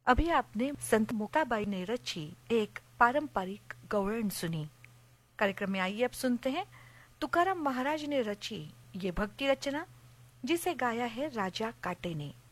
अभी आपने संत मुक्ताबाई ने रची एक पारंपरिक गौड़न सुनी। कार्यक्रम में आइए अब सुनते हैं तुकाराम महाराज ने रची ये भक्ति रचना, जिसे गाया है राजा काटे ने।